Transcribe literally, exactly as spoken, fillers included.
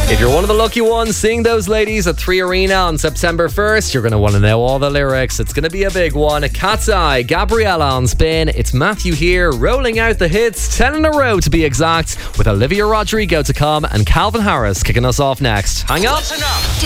If you're one of the lucky ones seeing those ladies at three Arena on September first, you're going to want to know all the lyrics. It's going to be a big one. Cat's Eye, Gabriella on Spin. It's Matthew here, rolling out the hits, ten in a row to be exact, with Olivia Rodrigo to come and Calvin Harris kicking us off next. Hang on.